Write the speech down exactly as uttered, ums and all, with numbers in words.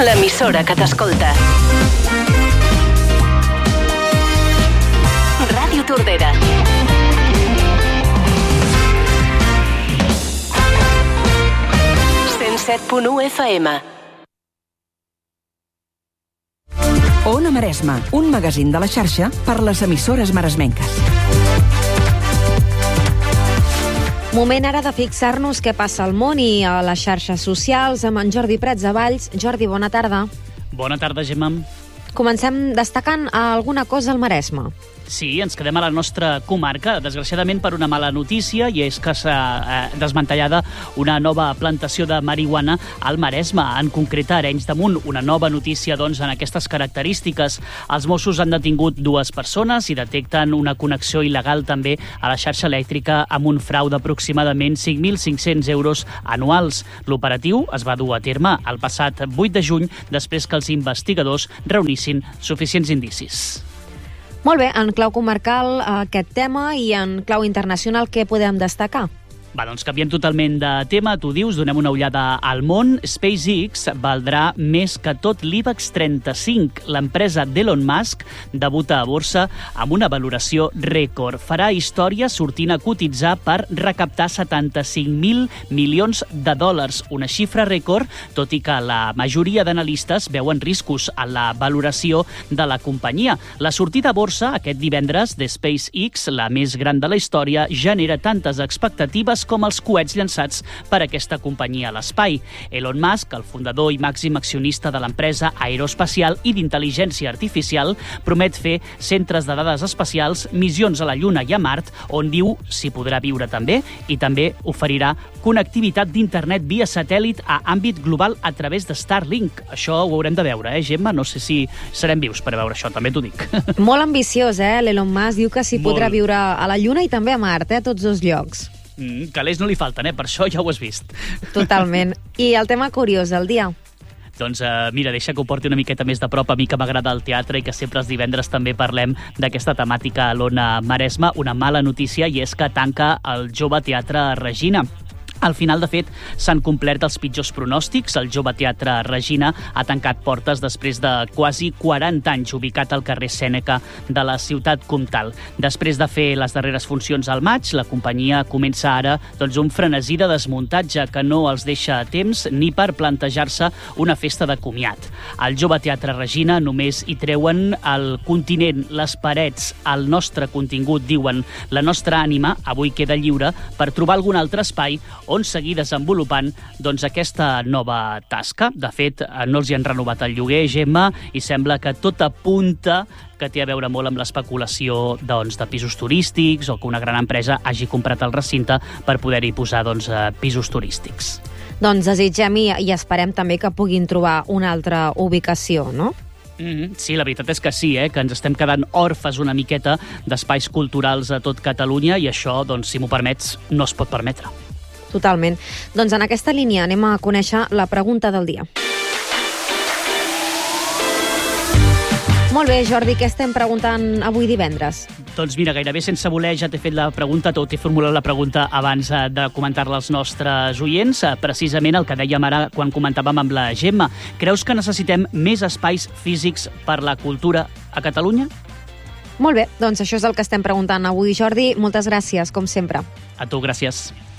l'emissora que t'escolta. Ràdio Tordera. cent set punt u F M. Ona Maresma, un magazín de la xarxa per les emissores maresmenques. Moment ara de fixar-nos què passa al món i a les xarxes socials amb en Jordi Prats de Valls. Jordi, bona tarda. Bona tarda, Gemma. Comencem destacant alguna cosa al Maresme. Sí, ens quedem a la nostra comarca, desgraciadament per una mala notícia, i és que s'ha eh, desmantellada una nova plantació de marihuana al Maresme, en concret a Arenys de Munt. Una nova notícia, doncs, en aquestes característiques. Els Mossos han detingut dues persones i detecten una connexió il·legal també a la xarxa elèctrica amb un frau d'aproximadament cinc mil cinc-cents euros anuals. L'operatiu es va dur a terme el passat vuit de juny, després que els investigadors reunissin suficients indicis. Molt bé, en clau comarcal aquest tema, i en clau internacional què podem destacar? Va, doncs canviem totalment de tema, tu dius, donem una ullada al món. SpaceX valdrà més que tot l'IBEX trenta-cinc. L'empresa d'Elon Musk debuta a borsa amb una valoració rècord. Farà història sortint a cotitzar per recaptar setanta-cinc mil milions de dòlars, una xifra rècord, tot i que la majoria d'analistes veuen riscos a la valoració de la companyia. La sortida a borsa aquest divendres de SpaceX, la més gran de la història, genera tantes expectatives com els coets llançats per aquesta companyia a l'espai. Elon Musk, el fundador i màxim accionista de l'empresa aeroespacial i d'intel·ligència artificial, promet fer centres de dades espacials, missions a la Lluna i a Mart, on diu s'hi podrà viure també, i també oferirà connectivitat d'internet via satèl·lit a àmbit global a través de Starlink. Això ho haurem de veure, eh, Gemma? No sé si serem vius per veure això, també t'ho dic. Molt ambiciós, eh? L'Elon Musk diu que s'hi podrà viure a la Lluna i també a Mart, eh? Tots dos llocs. Mm, calés no li falten, eh? Per això ja ho has vist. Totalment. I el tema curiós del dia? Doncs uh, mira, deixa que ho porti una miqueta més de prop. A mi que m'agrada el teatre i que sempre els divendres també parlem d'aquesta temàtica a l'Ona Maresme. Una mala notícia, i és que tanca el Jove Teatre Regina. Al final, de fet, s'han complert els pitjors pronòstics. El Jove Teatre Regina ha tancat portes després de quasi quaranta anys, ubicat al carrer Sèneca de la ciutat comtal. Després de fer les darreres funcions al maig, la companyia comença ara doncs, un frenesí de desmuntatge que no els deixa a temps ni per plantejar-se una festa de comiat. Al Jove Teatre Regina només hi treuen el continent, les parets, el nostre contingut, diuen. La nostra ànima avui queda lliure per trobar algun altre espai on seguir desenvolupant doncs, aquesta nova tasca. De fet, no els hi han renovat el lloguer, Gemma, i sembla que tot apunta que té a veure molt amb l'especulació doncs, de pisos turístics, o que una gran empresa hagi comprat el recinte per poder-hi posar doncs, pisos turístics. Doncs desitgem i, i esperem també que puguin trobar una altra ubicació, no? Mm-hmm. Sí, la veritat és que sí, eh? Que ens estem quedant orfes una miqueta d'espais culturals a tot Catalunya, i això, doncs, si m'ho permets, no es pot permetre. Totalment. Doncs en aquesta línia anem a conèixer la pregunta del dia. Molt bé, Jordi, què estem preguntant avui divendres? Doncs mira, gairebé sense voler ja t'he fet la pregunta, tot he formulat la pregunta abans de comentar-la als nostres oients, precisament el que dèiem ara quan comentàvem amb la Gemma. Creus que necessitem més espais físics per la cultura a Catalunya? Molt bé, doncs això és el que estem preguntant avui, Jordi. Moltes gràcies, com sempre. A tu, gràcies.